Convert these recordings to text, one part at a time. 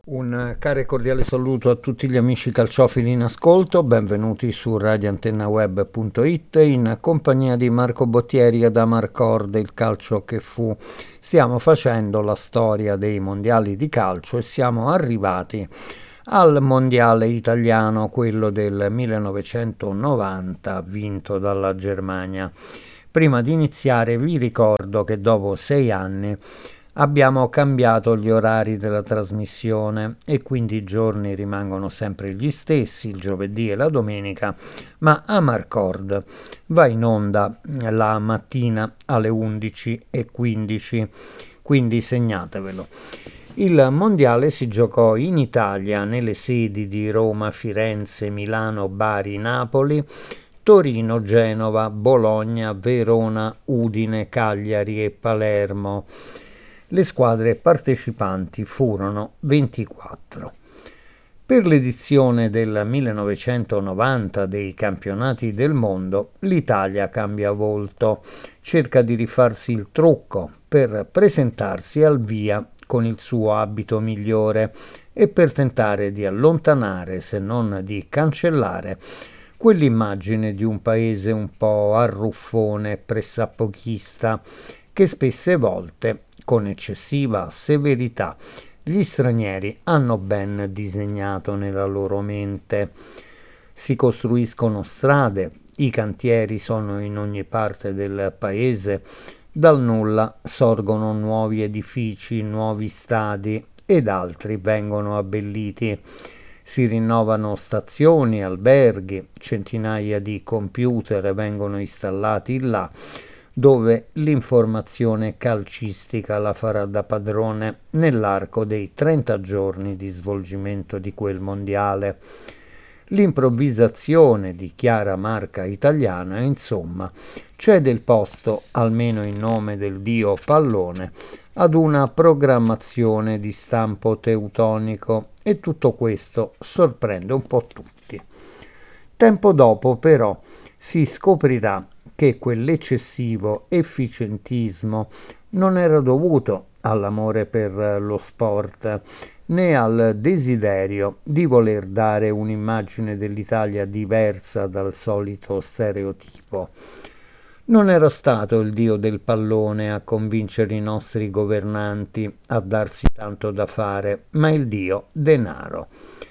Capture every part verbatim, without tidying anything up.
Un caro e cordiale saluto a tutti gli amici calciofili in ascolto, benvenuti su radio antenna web punto it in compagnia di Marco Bottieri ad Amarcord, il calcio che fu. Stiamo facendo la storia dei mondiali di calcio e siamo arrivati al mondiale italiano, quello del millenovecentonovanta, vinto dalla Germania. Prima di iniziare vi ricordo che dopo sei anni abbiamo cambiato gli orari della trasmissione e quindi i giorni rimangono sempre gli stessi, il giovedì e la domenica, ma Amarcord va in onda la mattina alle undici e quindici, quindi segnatevelo. Il mondiale si giocò in Italia nelle sedi di Roma, Firenze, Milano, Bari, Napoli, Torino, Genova, Bologna, Verona, Udine, Cagliari e Palermo. Le squadre partecipanti furono ventiquattro. Per l'edizione del millenovecentonovanta dei campionati del mondo, l'Italia cambia volto, cerca di rifarsi il trucco per presentarsi al via con il suo abito migliore e per tentare di allontanare, se non di cancellare, quell'immagine di un paese un po' arruffone, pressappochista, che spesse volte, con eccessiva severità, gli stranieri hanno ben disegnato nella loro mente. Si costruiscono strade, i cantieri sono in ogni parte del paese, dal nulla sorgono nuovi edifici, nuovi stadi ed altri vengono abbelliti. Si rinnovano stazioni, alberghi, centinaia di computer vengono installati là, dove l'informazione calcistica la farà da padrone nell'arco dei trenta giorni di svolgimento di quel mondiale. L'improvvisazione di chiara marca italiana, insomma, cede il posto, almeno in nome del dio pallone, ad una programmazione di stampo teutonico, e tutto questo sorprende un po' tutti. Tempo dopo, però, si scoprirà che quell'eccessivo efficientismo non era dovuto all'amore per lo sport, né al desiderio di voler dare un'immagine dell'Italia diversa dal solito stereotipo. Non era stato il dio del pallone a convincere i nostri governanti a darsi tanto da fare, ma il dio denaro.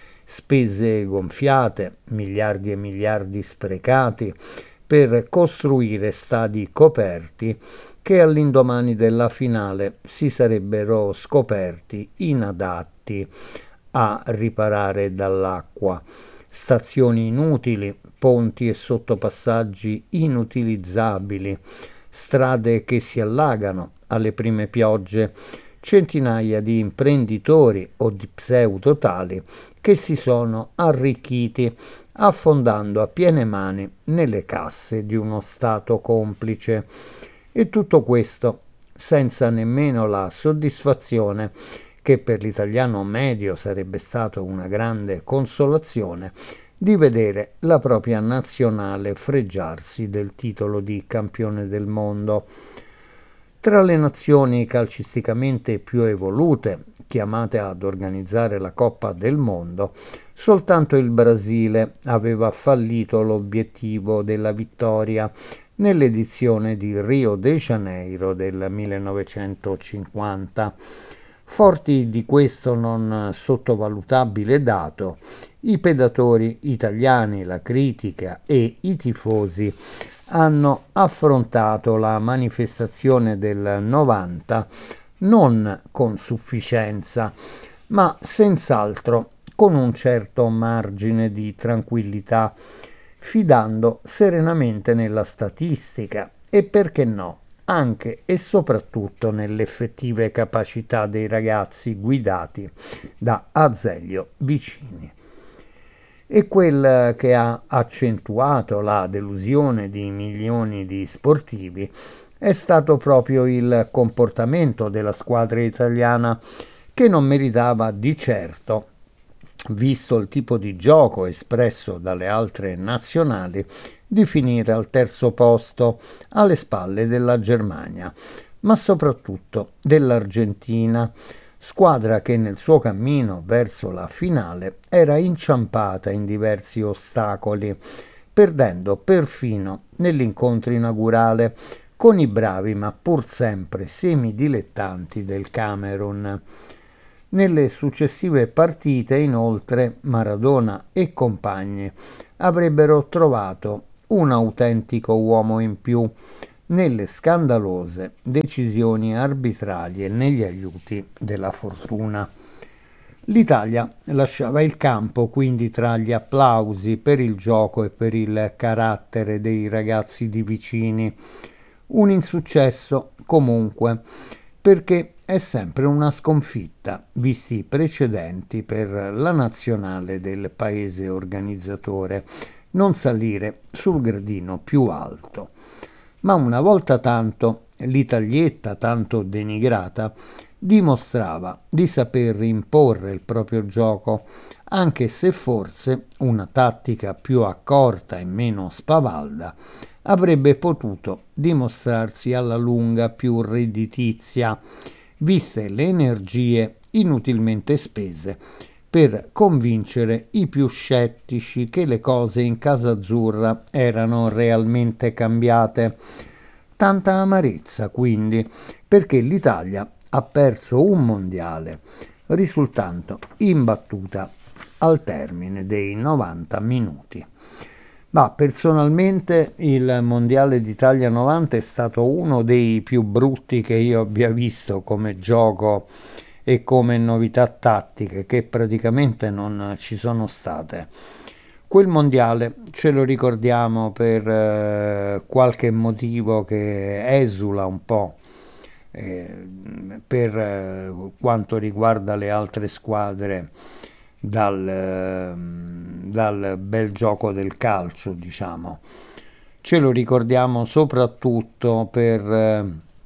Spese gonfiate, miliardi e miliardi sprecati, per costruire stadi coperti che all'indomani della finale si sarebbero scoperti inadatti a riparare dall'acqua. Stazioni inutili, ponti e sottopassaggi inutilizzabili, strade che si allagano alle prime piogge, centinaia di imprenditori o di pseudo tali che si sono arricchiti affondando a piene mani nelle casse di uno Stato complice. E tutto questo senza nemmeno la soddisfazione, che per l'italiano medio sarebbe stato una grande consolazione, di vedere la propria nazionale fregiarsi del titolo di campione del mondo. Tra le nazioni calcisticamente più evolute, chiamate ad organizzare la Coppa del Mondo, soltanto il Brasile aveva fallito l'obiettivo della vittoria nell'edizione di Rio de Janeiro del millenovecentocinquanta. Forti di questo non sottovalutabile dato, i pedatori italiani, la critica e i tifosi hanno affrontato la manifestazione del novanta non con sufficienza, ma senz'altro con un certo margine di tranquillità, fidando serenamente nella statistica e, perché no, anche e soprattutto nelle effettive capacità dei ragazzi guidati da Azeglio Vicini. E quel che ha accentuato la delusione di milioni di sportivi è stato proprio il comportamento della squadra italiana, che non meritava di certo, visto il tipo di gioco espresso dalle altre nazionali, di finire al terzo posto alle spalle della Germania, ma soprattutto dell'Argentina, squadra che nel suo cammino verso la finale era inciampata in diversi ostacoli, perdendo perfino nell'incontro inaugurale con i bravi ma pur sempre semidilettanti del Camerun. Nelle successive partite, inoltre, Maradona e compagni avrebbero trovato un autentico uomo in più nelle scandalose decisioni arbitrali e negli aiuti della fortuna. L'Italia lasciava il campo quindi tra gli applausi per il gioco e per il carattere dei ragazzi di Vicini. Un insuccesso comunque, perché è sempre una sconfitta, visti i precedenti per la nazionale del paese organizzatore, non salire sul gradino più alto. Ma una volta tanto l'Italietta, tanto denigrata, dimostrava di saper imporre il proprio gioco, anche se forse una tattica più accorta e meno spavalda avrebbe potuto dimostrarsi alla lunga più redditizia, viste le energie inutilmente spese per convincere i più scettici che le cose in Casa Azzurra erano realmente cambiate. Tanta amarezza, quindi, perché l'Italia ha perso un mondiale, risultando imbattuta al termine dei novanta minuti. Ma personalmente il Mondiale d'Italia novanta è stato uno dei più brutti che io abbia visto come gioco e come novità tattiche, che praticamente non ci sono state. Quel mondiale ce lo ricordiamo per eh, qualche motivo che esula un po' eh, per eh, quanto riguarda le altre squadre dal, eh, dal bel gioco del calcio, diciamo. Ce lo ricordiamo soprattutto per eh,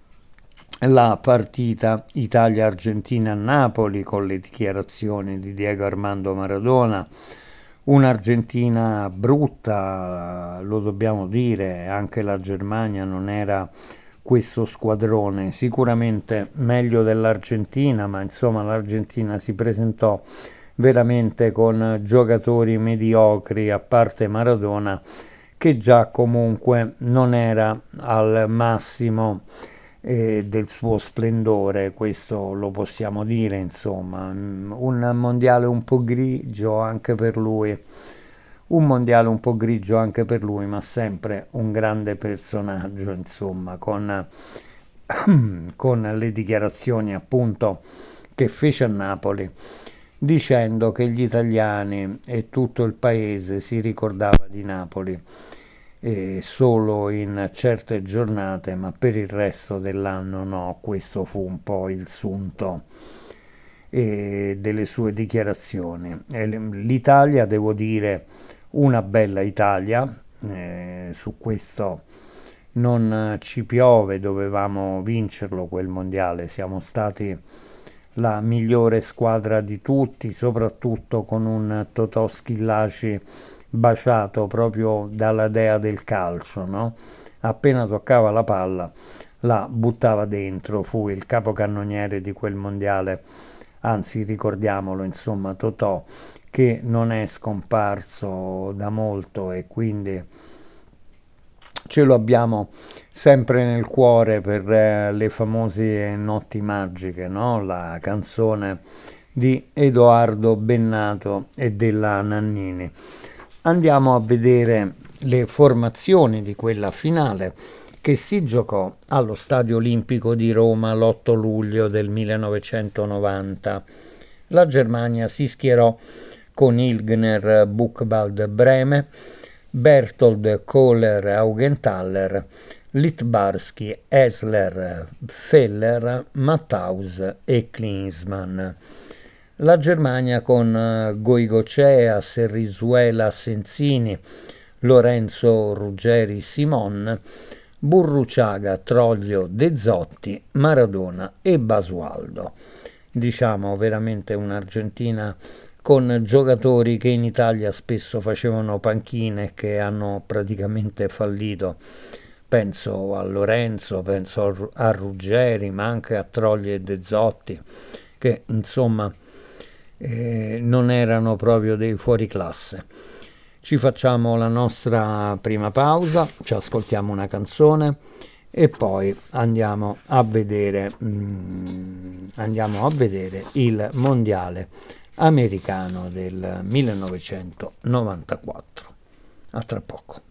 la partita Italia-Argentina a Napoli, con le dichiarazioni di Diego Armando Maradona. Un'Argentina brutta, lo dobbiamo dire, anche la Germania non era questo squadrone, sicuramente meglio dell'Argentina, ma insomma l'Argentina si presentò veramente con giocatori mediocri, a parte Maradona, che già comunque non era al massimo eh, del suo splendore, questo lo possiamo dire, insomma, un mondiale un po' grigio anche per lui, un mondiale un po' grigio anche per lui, ma sempre un grande personaggio, insomma, con, con le dichiarazioni appunto che fece a Napoli, dicendo che gli italiani e tutto il paese si ricordava di Napoli eh, solo in certe giornate, ma per il resto dell'anno no. Questo fu un po' il sunto eh, delle sue dichiarazioni. E l'Italia, devo dire, una bella Italia, eh, su questo non ci piove, dovevamo vincerlo quel mondiale, siamo stati la migliore squadra di tutti, soprattutto con un Totò Schillaci baciato proprio dalla dea del calcio, no? Appena toccava la palla la buttava dentro, fu il capocannoniere di quel mondiale, anzi ricordiamolo, insomma, Totò, che non è scomparso da molto e quindi ce lo abbiamo sempre nel cuore per eh, le famose Notti Magiche, no? La canzone di Edoardo Bennato e della Nannini. Andiamo a vedere le formazioni di quella finale che si giocò allo Stadio Olimpico di Roma l'otto luglio del millenovecentonovanta. La Germania si schierò con Ilgner, Buchwald, Brehme, Berthold, Kohler, Augenthaler, Littbarski, Essler, Feller, Matthaus e Klinsmann. La Germania con Goigocea, Serrisuela, Senzini, Lorenzo, Ruggeri, Simon, Burruciaga, Troglio, De Zotti, Maradona e Basualdo. Diciamo veramente un'Argentina con giocatori che in Italia spesso facevano panchine e che hanno praticamente fallito. Penso a Lorenzo, penso a Ruggeri, ma anche a Trogli e De Zotti, che insomma eh, non erano proprio dei fuoriclasse. Ci facciamo la nostra prima pausa, ci ascoltiamo una canzone e poi andiamo a vedere, mm, andiamo a vedere il mondiale americano del millenovecentonovantaquattro. A tra poco.